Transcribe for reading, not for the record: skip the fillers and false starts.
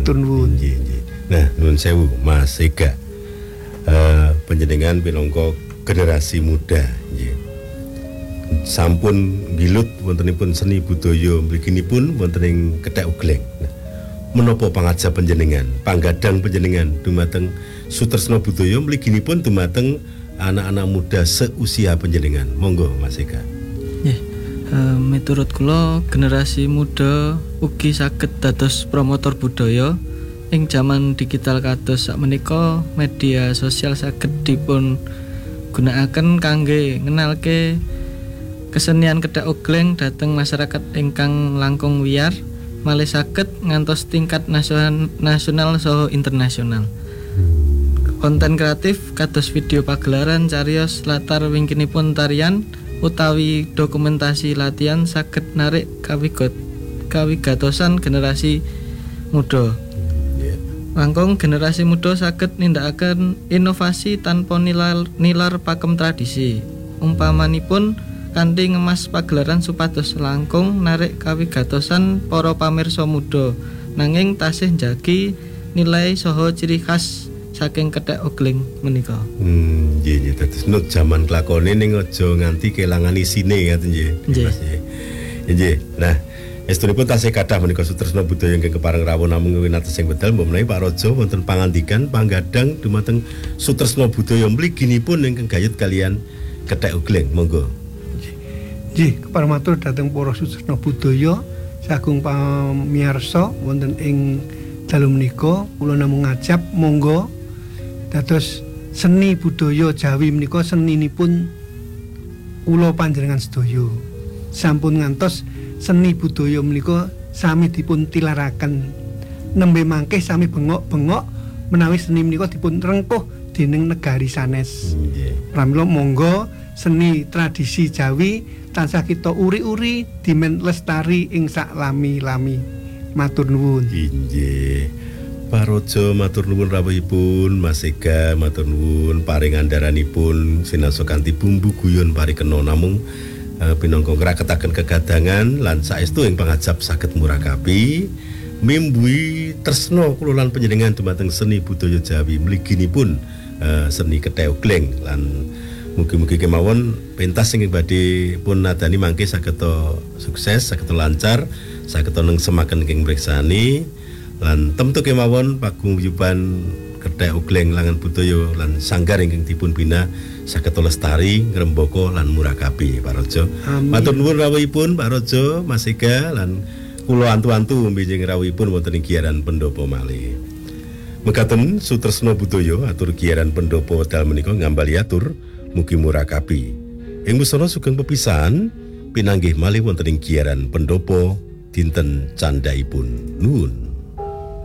Matur nuwun. Nah, nuwun sewu Mas Ega. Panjenengan pinangka generasi muda nggih. Sampun ngilut wontenipun seni budaya mliginipun wonten ing Kethek Ugleng. Menapa pangajab panjenengan, panggadang panjenengan dumateng sutresna budaya mliginipun dumateng anak-anak muda seusia panjenengan. Monggo Mas Ega. Nggih. Miturut kula generasi muda ugi saged dados promotor budaya ing jaman digital kados sakmenika. Media sosial saged dipun gunakaken kangge ngenalke kesenian Kethek Ugleng dhateng masyarakat ingkang langkung wiyar, malih saged ngantos tingkat nasional saha internasional. Konten kreatif kados video pagelaran cariyos latar wingkinipun tarian utawi dokumentasi latihan saged narik kawigatosan generasi muda. Langkung generasi muda saged nindakaken inovasi tanpa nilar pakem tradisi. Umpamanipun kanthi ngemas pagelaran supados langkung narik kawigatosan para pamirsa muda, nanging tasih njagi nilai saha ciri khas saking Kethek Ugleng menika. Nggih, dados nut jaman kelakone ning aja nganti kelangan isine ngaten nggih. Nggih. Nah, estunipun tasih kathah menika sutresna budaya ingkang kepareng rawuh namung winates ing wedal menawi Pak Raja wonten pangandikan panggadang dumateng sutresna budaya mliginipun ingkang gayut kalian Kethek Ugleng. Monggo. Nggih, kepareng matur dhateng para sutresna budaya sagung pamirsa wonten ing dalu menika kula namung ngajab monggo dados seni budaya Jawi menika seninipun kula panjenengan sedaya. Sampun ngantos seni budaya menika sami dipun tilaraken. Nembe mangke sami bengok-bengok menawi seni menika dipun rengkuh dening negari sanes. Pramila monggo seni tradisi Jawi tansah kita uri-uri dimen lestari ing sak lami-lami. Matur nuwun. Nggih. Pak Raja matur nuwun rawuhipun, Mas Ega matur nuwun paring andharanipun sinasa kanthi bumbu guyon parikena namung pinangka ngraketaken kegadangan lan saestu ing pangajab saged murakabi mimbui tresna kula lan panjenengan dumateng seni budaya Jawi mliginipun seni Kethek Ugleng lan mugi-mugi kemawon pentas sing badhe pun nadani mangke saged sukses, saged lancar, saged nengsemaken ing mriksani lan temtu kemawon paguyuban Kethek Ugleng langan budaya lan sanggar ingkang dipun bina saged lestari, ngrembaka lan murakabi Pak Raja. Matur nuwun rawuhipun Pak Raja, Mas Ega lan kula antu-antu mbinjing rawuhipun wonten ing giyaran Pendopo malih. Mekaten sutresna budaya atur giyaran Pendopo wekdal menika ngambali atur mugi murakabi. Ing busana sugeng pepisahan pinanggih malih wonten ing giyaran Pendopo dinten candhaipun nuwun.